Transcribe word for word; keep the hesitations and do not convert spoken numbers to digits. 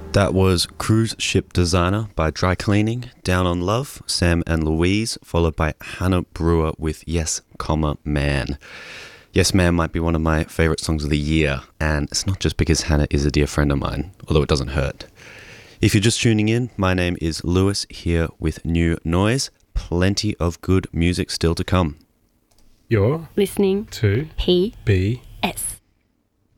That was Cruise Ship Designer by Dry Cleaning, Down on Love, Sam and Louise, followed by Hannah Brewer with Yes, comma, Man. Yes, Man might be one of my favourite songs of the year, and it's not just because Hannah is a dear friend of mine, although it doesn't hurt. If you're just tuning in, my name is Lewis, here with New Noise. Plenty of good music still to come. You're listening to P B S.